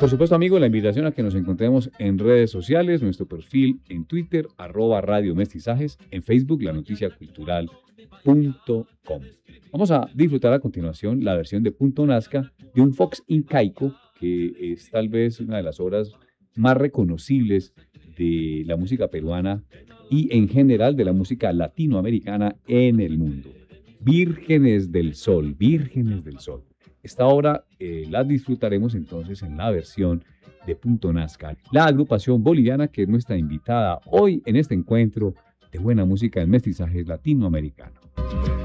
Por supuesto, amigos, la invitación a que nos encontremos en redes sociales, nuestro perfil en Twitter, @Radio Mestizajes, en Facebook, lanoticiacultural.com. Vamos a disfrutar a continuación la versión de Punto Nazca de un Fox incaico, que es tal vez una de las obras más reconocibles de la música peruana y en general de la música latinoamericana en el mundo. Vírgenes del Sol, Vírgenes del Sol. Esta obra la disfrutaremos entonces en la versión de Punto Nazca, la agrupación boliviana que es nuestra invitada hoy en este encuentro de buena música en mestizaje latinoamericano.